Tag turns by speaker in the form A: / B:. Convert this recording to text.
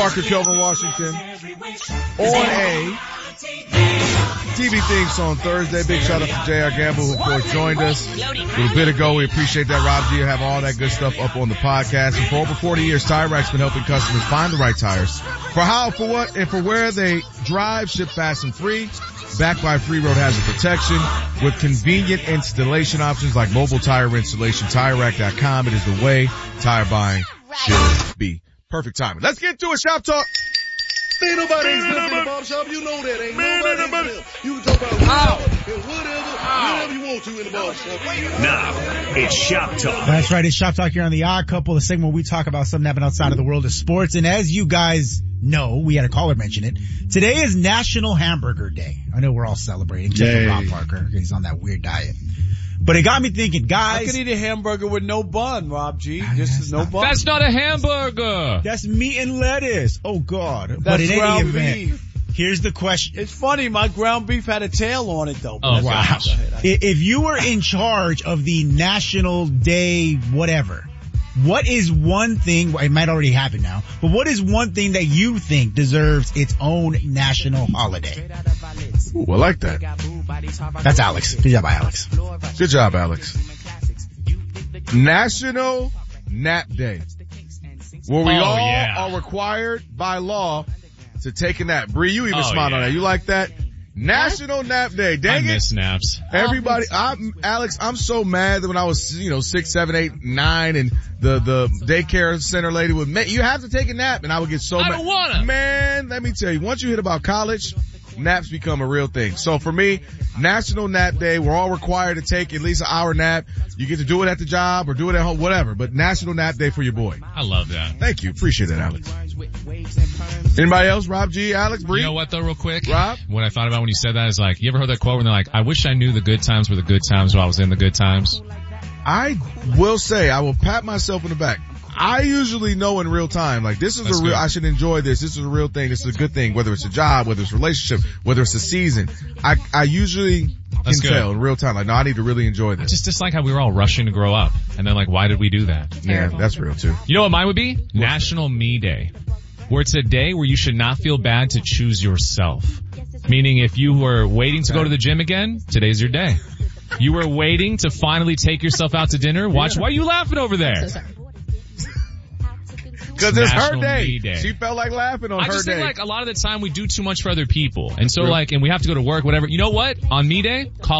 A: Parker, Kelvin Washington on a TV theme song Thursday. Big shout out to J.R. Gamble, who of course joined us a little bit ago. We appreciate that. Rob G, have all that good stuff up on the podcast. And for over 40 years, Tire Rack's been helping customers find the right tires for how, for what, and for where they drive. Ship fast and free. Backed by free road hazard protection with convenient installation options like mobile tire installation. TireRack.com. It is the way tire buying should be. Perfect timing. Let's get to a shop talk.
B: Ain't nobody exempt in the barbershop. You know that. Ain't nobody exempt. You can talk about whatever you want to in the barbershop.
C: Now, it's Shop Talk.
D: That's right. It's Shop Talk here on The Odd Couple, the segment where we talk about something happening outside of the world of sports. And as you guys know, we had a caller mention it. Today is National Hamburger Day. I know we're all celebrating. Except for Rob Parker. He's on that weird diet. But it got me thinking, guys.
E: I could eat a hamburger with no bun, Rob G. Just no bun.
F: That's not a hamburger.
D: That's meat and lettuce. Oh, God.
E: That's
D: but in any
E: ground
D: event,
E: beef.
D: Here's the question.
E: It's funny, my ground beef had a tail on it, though.
F: Oh, wow.
D: If you were in charge of the National Day whatever, what is one thing, it might already happen now, but what is one thing that you think deserves its own national holiday?
A: Ooh, I like that.
D: That's Alex. Good job, Alex.
A: Good job, Alex. National Nap Day. Where we all are required by law to take a nap. Bree, you even smiled on that. You like that? National Nap Day. Dang it.
F: I miss naps.
A: Everybody, Alex, I'm so mad that when I was, 6, 7, 8, 9 and the daycare center lady would, you have to take a nap, and I would get so mad.
F: I don't wanna.
A: Man, let me tell you, once you hit about college, naps become a real thing. So for me, National Nap Day, we're all required to take at least an hour nap. You get to do it at the job or do it at home, whatever, but National Nap Day for your boy.
F: I love that.
A: Thank you. Appreciate that, Alex. Anybody else? Rob G, Alex, Bree?
F: You know what though, real quick?
A: Rob?
F: What I thought about when you said that is like, you ever heard that quote when they're like, I wish I knew the good times were the good times while I was in the good times?
A: I will say, I will pat myself in the back. I usually know in real time, like this is
F: That's
A: a real,
F: good.
A: I should enjoy this. This is a real thing. This is a good thing. Whether it's a job, whether it's a relationship, whether it's a season. I usually can tell in real time, like, no, I need to really enjoy
F: I
A: this.
F: just dislike how we were all rushing to grow up. And then like, why did we do that?
A: Yeah, that's real too.
F: You know what mine would be? National Me Day. Where it's a day where you should not feel bad to choose yourself. Meaning if you were waiting to go to the gym again, today's your day. You were waiting to finally take yourself out to dinner. Why are you laughing over there?
A: Because it's her
F: National
A: day.
F: Me Day.
A: She felt like laughing on
F: I
A: her
F: just
A: day.
F: think like a lot of the time we do too much for other people. And so like, and we have to go to work, whatever. You know what? On Me Day, call